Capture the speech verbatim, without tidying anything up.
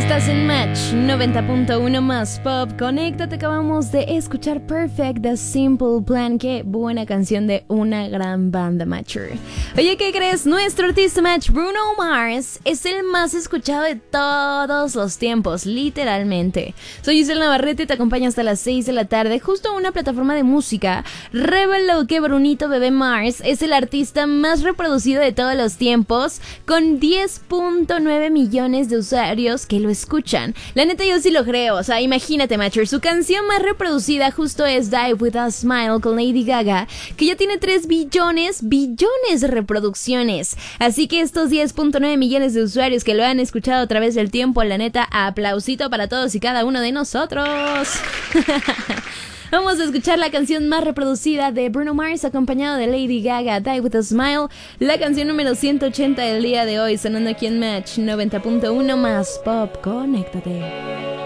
Estás en Match noventa punto uno más Pop. Conéctate, acabamos de escuchar Perfect The Simple Plan. Qué buena canción de una gran banda Matcher. Oye, ¿qué crees? Nuestro artista Match, Bruno Mars, es el más escuchado de todos los tiempos, literalmente. Soy Giselle Navarrete y te acompaño hasta las seis de la tarde. Justo a una plataforma de música reveló que Brunito Bebé Mars es el artista más reproducido de todos los tiempos, con diez punto nueve millones de usuarios que lo escuchan. La neta, yo sí lo creo. O sea, imagínate, Matcher, su canción más reproducida justo es Die With A Smile con Lady Gaga, que ya tiene tres billones, billones de reproducciones. Así que estos diez punto nueve millones de usuarios que lo han escuchado a través del tiempo, la neta, aplausito para todos y cada uno de nosotros. Vamos a escuchar la canción más reproducida de Bruno Mars, acompañado de Lady Gaga, Die With A Smile, la canción número ciento ochenta del día de hoy, sonando aquí en Match noventa punto uno más Pop. Conéctate.